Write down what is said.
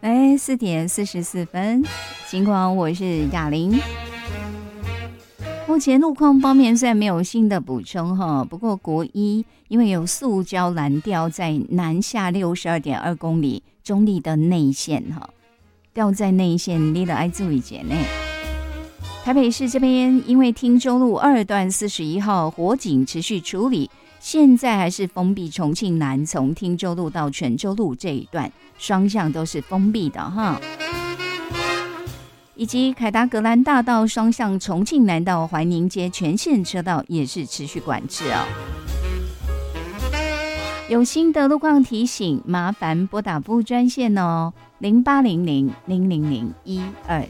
哎，4:44，情况我是雅玲。目前路况方面虽然没有新的补充哈，不过国一因为有塑胶拦吊在南下62.2公里中立的内线哈，吊在内线你得爱注意点呢。台北市这边因为汀州路2段41号火警持续处理，现在还是封闭重庆南从汀州路到泉州路这一段，双向都是封闭的哈。以及凯达格兰大道双向重庆南到怀宁街全线车道也是持续管制哦。有新的路况提醒，麻烦拨打服务专线哦，0800-000-123。